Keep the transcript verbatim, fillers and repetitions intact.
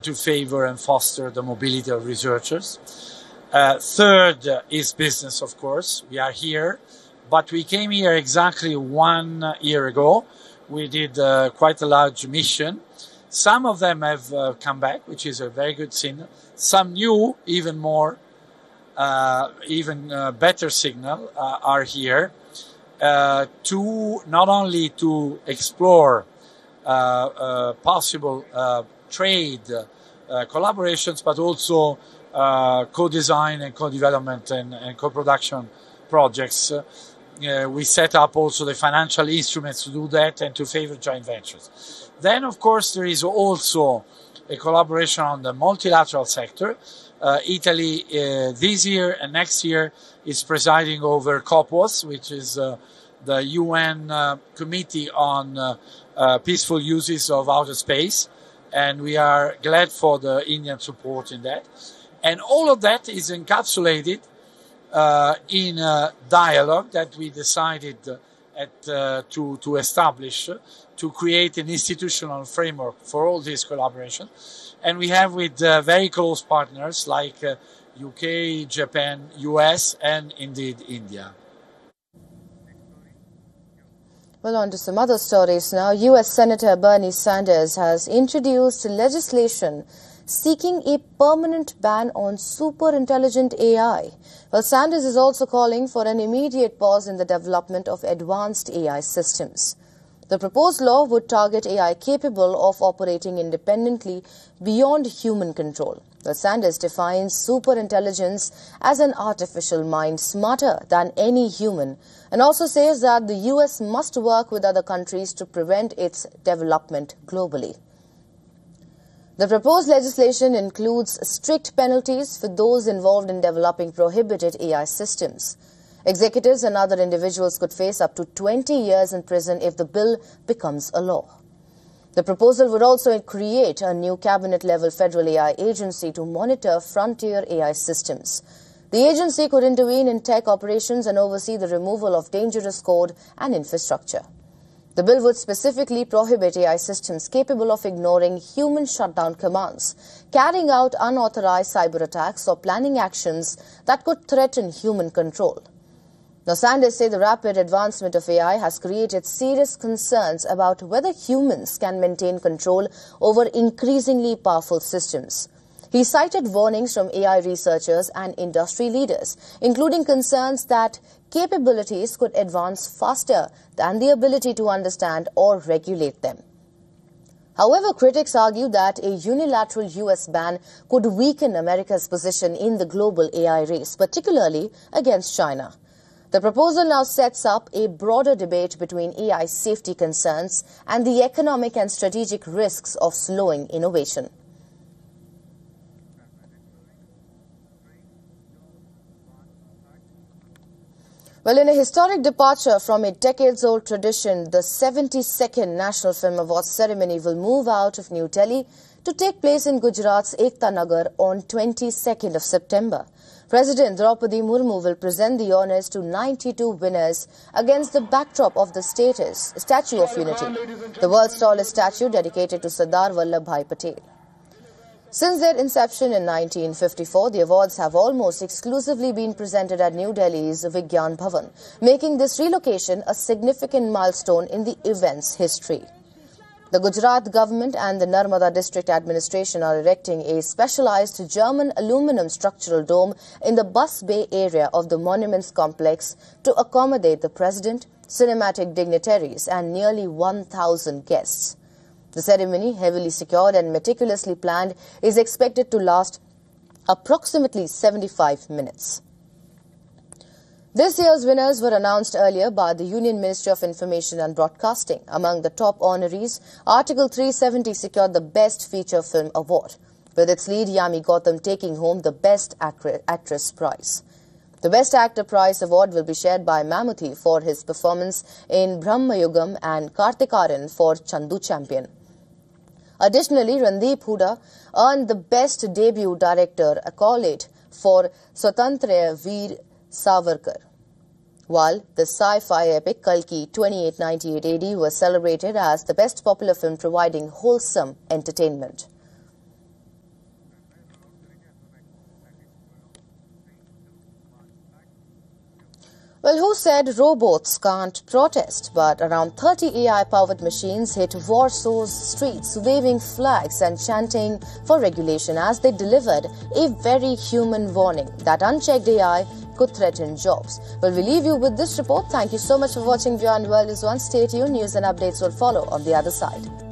to favor and foster the mobility of researchers. Uh, third uh, is business, of course. We are here, but we came here exactly one year ago. We did uh, quite a large mission. Some of them have uh, come back, which is a very good signal. Some new, even more, uh, even uh, better signal uh, are here uh, to not only to explore uh, uh, possible uh, trade uh, collaborations, but also uh, co-design and co-development and, and co-production projects. Uh, we set up also the financial instruments to do that and to favor joint ventures. Then, of course, there is also a collaboration on the multilateral sector. Uh, Italy uh, this year and next year is presiding over COPUOS, which is uh, the U N uh, Committee on uh, uh, Peaceful Uses of Outer Space. And we are glad for the Indian support in that. And all of that is encapsulated uh, in a dialogue that we decided at, uh, to, to establish to create an institutional framework for all this collaboration. And we have with uh, very close partners like uh, U K, Japan, U S, and indeed India. Well, on to some other stories now. U S Senator Bernie Sanders has introduced legislation seeking a permanent ban on super-intelligent A I. Well, Sanders is also calling for an immediate pause in the development of advanced A I systems. The proposed law would target A I capable of operating independently beyond human control. Well, Sanders defines superintelligence as an artificial mind smarter than any human, and also says that the U S must work with other countries to prevent its development globally. The proposed legislation includes strict penalties for those involved in developing prohibited A I systems. Executives and other individuals could face up to twenty years in prison if the bill becomes a law. The proposal would also create a new cabinet-level federal A I agency to monitor frontier A I systems. The agency could intervene in tech operations and oversee the removal of dangerous code and infrastructure. The bill would specifically prohibit A I systems capable of ignoring human shutdown commands, carrying out unauthorized cyber attacks, or planning actions that could threaten human control. Now, Sanders said the rapid advancement of A I has created serious concerns about whether humans can maintain control over increasingly powerful systems. He cited warnings from A I researchers and industry leaders, including concerns that capabilities could advance faster than the ability to understand or regulate them. However, critics argue that a unilateral U S ban could weaken America's position in the global A I race, particularly against China. The proposal now sets up a broader debate between A I safety concerns and the economic and strategic risks of slowing innovation. Well, in a historic departure from a decades-old tradition, the seventy-second National Film Awards ceremony will move out of New Delhi to take place in Gujarat's Ekta Nagar on twenty-second of September. President Draupadi Murmu will present the honours to ninety-two winners against the backdrop of the status, Statue of Unity, the world's tallest statue dedicated to Sardar Vallabhbhai Patel. Since their inception in nineteen fifty-four, the awards have almost exclusively been presented at New Delhi's Vigyan Bhavan, making this relocation a significant milestone in the event's history. The Gujarat government and the Narmada district administration are erecting a specialized German aluminum structural dome in the Bus Bay area of the monuments complex to accommodate the president, cinematic dignitaries, and nearly one thousand guests. The ceremony, heavily secured and meticulously planned, is expected to last approximately seventy-five minutes. This year's winners were announced earlier by the Union Ministry of Information and Broadcasting. Among the top honorees, Article three seventy secured the Best Feature Film Award, with its lead Yami Gautam taking home the Best Actress prize. The Best Actor prize award will be shared by Mammootty for his performance in Brahmayugam and Kartikaran for Chandu Champion. Additionally, Randeep Hooda earned the Best Debut Director accolade for Swatantra Veer Savarkar, while the sci-fi epic Kalki twenty-eight ninety-eight A D was celebrated as the best popular film providing wholesome entertainment. Well, who said robots can't protest? But around thirty A I-powered machines hit Warsaw's streets, waving flags and chanting for regulation as they delivered a very human warning that unchecked A I could threaten jobs. Well, we leave you with this report. Thank you so much for watching Beyond World is One. Stay tuned. News and updates will follow on the other side.